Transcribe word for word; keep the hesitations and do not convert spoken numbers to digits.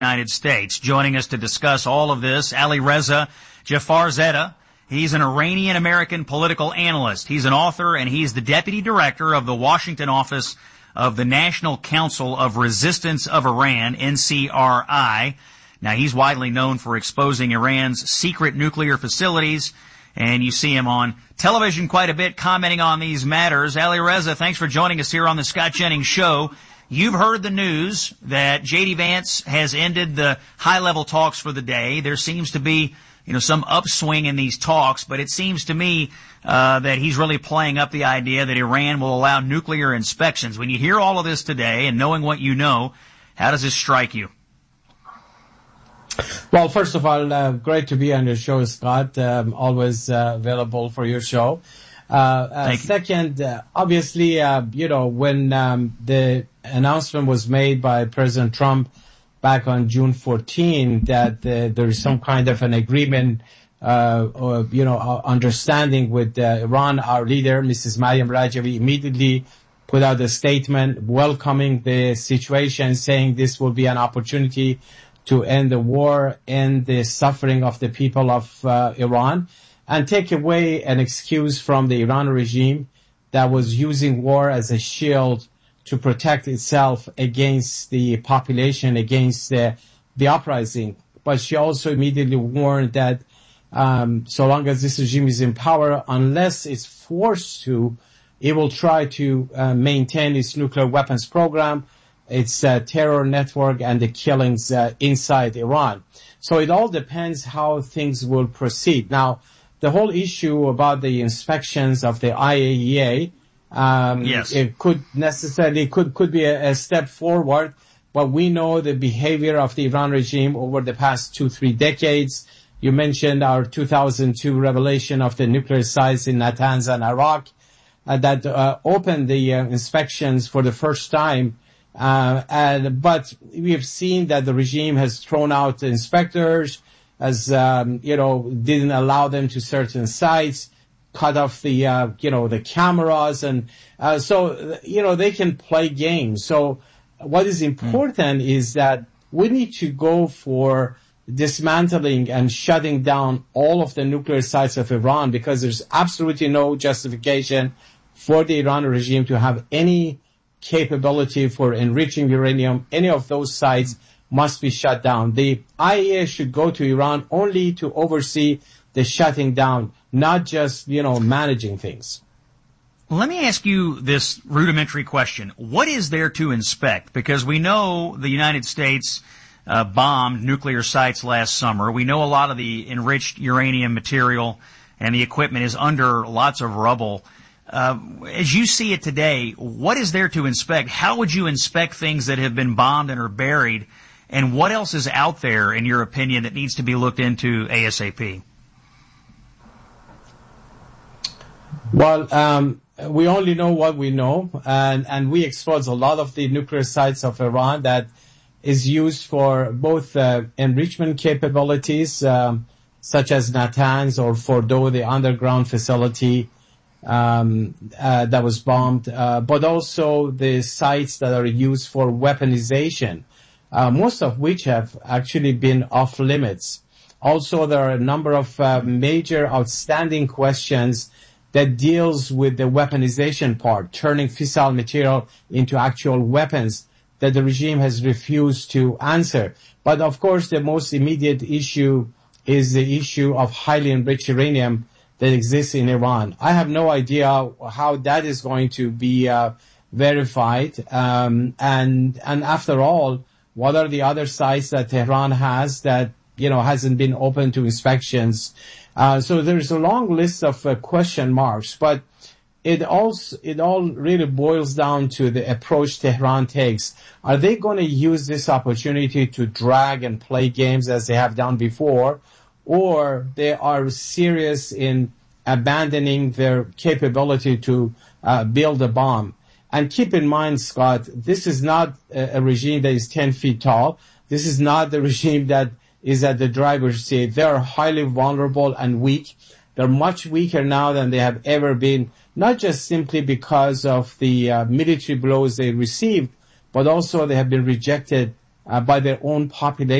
United States. Joining us to discuss all of this, Ali Reza Jafarzadeh. He's an Iranian-American political analyst. He's an author, and he's the deputy director of the Washington office of the National Council of Resistance of Iran, N C R I. Now, he's widely known for exposing Iran's secret nuclear facilities, and you see him on television quite a bit commenting on these matters. Ali Reza, thanks for joining us here on the Scott Jennings Show. You've heard the news that J D. Vance has ended the high-level talks for the day. There seems to be, you know, some upswing in these talks, but it seems to me uh, that he's really playing up the idea that Iran will allow nuclear inspections. When you hear all of this today and knowing what you know, how does this strike you? Well, first of all, uh, great to be on your show, Scott. Um, always uh, available for your show. Uh, uh, second, uh, obviously, uh, you know, when um, the announcement was made by President Trump back on June fourteenth that uh, there is some kind of an agreement, uh, or, you know, uh, understanding with uh, Iran, our leader, Missus Maryam Rajavi, immediately put out a statement welcoming the situation, saying this will be an opportunity to end the war, end the suffering of the people of uh, Iran, and take away an excuse from the Iran regime that was using war as a shield to protect itself against the population, against the, the uprising. But she also immediately warned that um, so long as this regime is in power, unless it's forced to, it will try to uh, maintain its nuclear weapons program, its uh, terror network, and the killings uh, inside Iran. So it all depends how things will proceed. Now, the whole issue about the inspections of the I A E A, um, yes. it could necessarily, could, could be a, a step forward, but we know the behavior of the Iran regime over the past two, three decades. You mentioned our two thousand two revelation of the nuclear sites in Natanz and Iraq, uh, that uh, opened the uh, inspections for the first time. Uh, and, but we have seen that the regime has thrown out the inspectors, as, um, you know, didn't allow them to certain sites, cut off the, uh, you know, the cameras. And, uh, so, you know, they can play games. So what is important mm. is that we need to go for dismantling and shutting down all of the nuclear sites of Iran, because there's absolutely no justification for the Iran regime to have any capability for enriching uranium. Any of those sites must be shut down. The I A E A should go to Iran only to oversee the shutting down, not just, you know, managing things. Let me ask you this rudimentary question. What is there to inspect? Because we know the United States uh, bombed nuclear sites last summer. We know a lot of the enriched uranium material and the equipment is under lots of rubble. Uh, as you see it today, what is there to inspect? How would you inspect things that have been bombed and are buried? And what else is out there, in your opinion, that needs to be looked into ASAP? Well, um, we only know what we know, and, and we expose a lot of the nuclear sites of Iran that is used for both uh, enrichment capabilities, um, such as Natanz or Fordo, the underground facility um, uh, that was bombed, uh, but also the sites that are used for weaponization, uh, most of which have actually been off limits. Also, there are a number of uh, major outstanding questions that deals with the weaponization part, turning fissile material into actual weapons that the regime has refused to answer. But of course, the most immediate issue is the issue of highly enriched uranium that exists in Iran. I have no idea how that is going to be uh, verified. Um, and and after all, what are the other sites that Tehran has that, you know, hasn't been open to inspections? Uh, so there's a long list of uh, question marks, but it also, it all really boils down to the approach Tehran takes. Are they going to use this opportunity to drag and play games as they have done before, or they are serious in abandoning their capability to uh, build a bomb? And keep in mind, Scott, this is not a, a regime that is ten feet tall. This is not the regime that is at the driver's seat. They are highly vulnerable and weak. They're much weaker now than they have ever been, not just simply because of the uh, military blows they received, but also they have been rejected uh, by their own population.